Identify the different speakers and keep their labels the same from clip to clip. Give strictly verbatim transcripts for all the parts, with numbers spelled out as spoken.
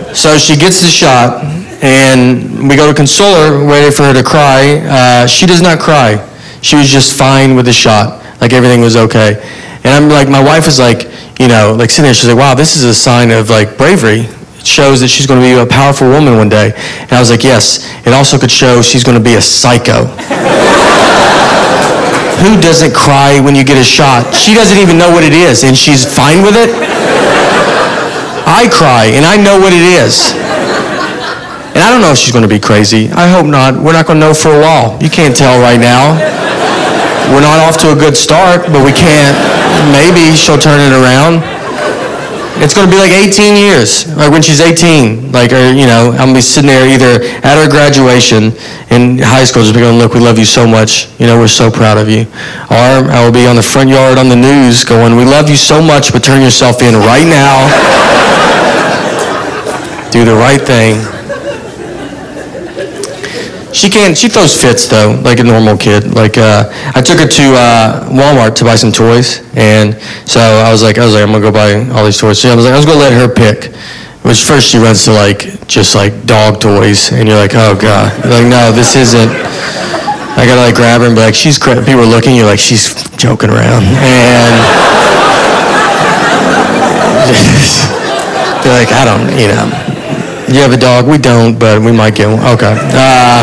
Speaker 1: So she gets the shot, and we go to console her, ready for her to cry. Uh, she does not cry. She was just fine with the shot. Like, everything was okay. And I'm like, my wife is like, you know, like sitting there, she's like, wow, this is a sign of like bravery. It shows that she's going to be a powerful woman one day. And I was like, yes, it also could show she's going to be a psycho. Who doesn't cry when you get a shot? She doesn't even know what it is, and she's fine with it? I cry, and I know what it is. And I don't know if she's going to be crazy. I hope not. We're not going to know for a while. You can't tell right now. We're not off to a good start, but we can't. Maybe she'll turn it around. It's going to be like eighteen years, like when she's eighteen. Like, or, you know, I'm going to be sitting there either at her graduation in high school, just be going, look, we love you so much. You know, we're so proud of you. Or I will be on the front yard on the news going, we love you so much, but turn yourself in right now. Do the right thing. She can't, she throws fits though, like a normal kid. Like, uh, I took her to uh, Walmart to buy some toys, and so I was like, I was like, I'm gonna go buy all these toys. So I was like, I was gonna let her pick. Which first she runs to like, just like dog toys, and you're like, oh God. You're like, no, this isn't. I gotta like grab her and be like, she's, cra-. People are looking, you're like, she's joking around. And they're like, I don't, you know. You have a dog? We don't, but we might get one. Okay. Uh,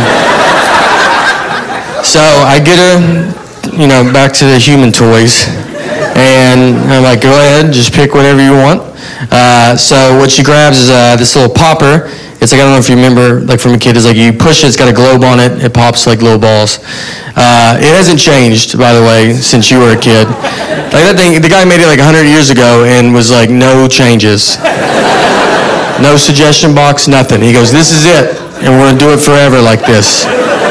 Speaker 1: so I get her, you know, back to the human toys, and I'm like, go ahead, just pick whatever you want. Uh, so what she grabs is uh, this little popper. It's like, I don't know if you remember, like from a kid, it's like you push it, it's got a globe on it, it pops like little balls. Uh, it hasn't changed, by the way, since you were a kid. Like that thing, the guy made it like one hundred years ago and was like, no changes. No suggestion box, nothing. He goes, this is it, and we're going to do it forever like this.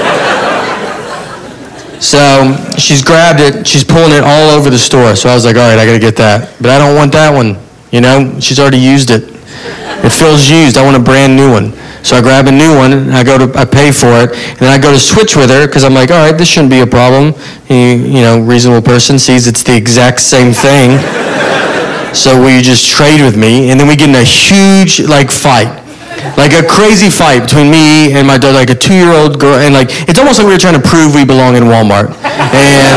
Speaker 1: So she's grabbed it, she's pulling it all over the store. So I was like, all right, I got to get that. But I don't want that one, you know? She's already used it. It feels used. I want a brand new one. So I grab a new one, and I go to, I pay for it, and then I go to switch with her, because I'm like, all right, this shouldn't be a problem. You, you know, reasonable person sees it's the exact same thing. So will you just trade with me? And then we get in a huge, like, fight. Like a crazy fight between me and my daughter, like a two-year-old girl. And, like, it's almost like we were trying to prove we belong in Walmart. And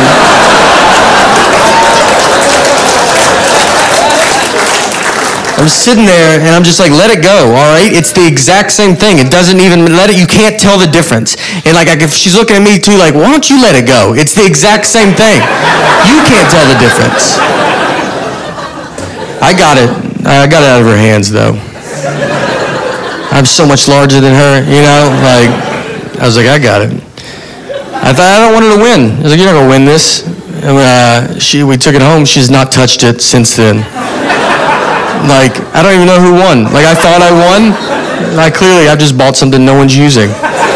Speaker 1: I'm sitting there, and I'm just like, let it go, all right? It's the exact same thing. It doesn't even, let it, you can't tell the difference. And, like, I, she's looking at me, too, like, why don't you let it go? It's the exact same thing. You can't tell the difference. I got it. I got it out of her hands, though. I'm so much larger than her, you know? Like, I was like, I got it. I thought, I don't want her to win. I was like, you're not going to win this. And, uh, she, we took it home. She's not touched it since then. Like, I don't even know who won. Like, I thought I won. Like, clearly, I've just bought something no one's using.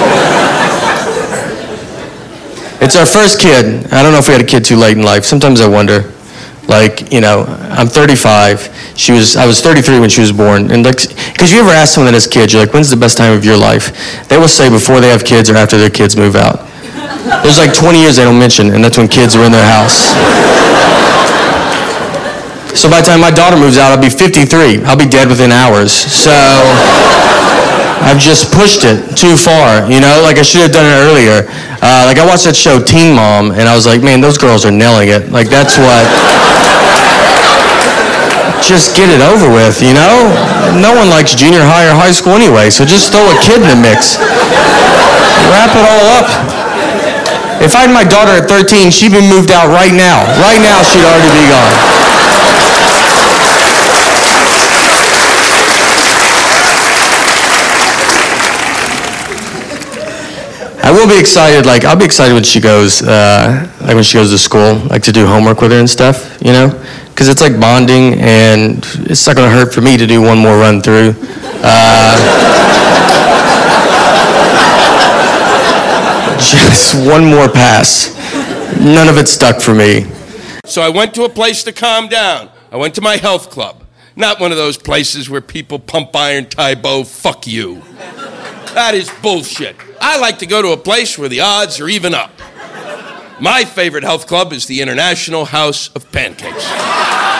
Speaker 1: It's our first kid. I don't know if we had a kid too late in life. Sometimes I wonder. Like, you know, I'm thirty-five. She was, I was thirty-three when she was born. And like, because you ever ask someone that has kids, you're like, when's the best time of your life? They will say before they have kids or after their kids move out. There's like twenty years they don't mention, and that's when kids are in their house. So by the time my daughter moves out, I'll be fifty-three. I'll be dead within hours. So I've just pushed it too far, you know? Like, I should have done it earlier. Uh, like, I watched that show, Teen Mom, and I was like, man, those girls are nailing it. Like, that's what... Just get it over with, you know? No one likes junior high or high school anyway, so just throw a kid in the mix. Wrap it all up. If I had my daughter at thirteen, she'd be moved out right now. Right now, she'd already be gone. I will be excited, like, I'll be excited when she goes, uh, like when she goes to school, like to do homework with her and stuff, you know? Because it's like bonding, and it's not going to hurt for me to do one more run through. Uh, just one more pass. None of it stuck for me.
Speaker 2: So I went to a place to calm down. I went to my health club. Not one of those places where people pump iron, tie bow, fuck you. That is bullshit. I like to go to a place where the odds are even up. My favorite health club is the International House of Pancakes.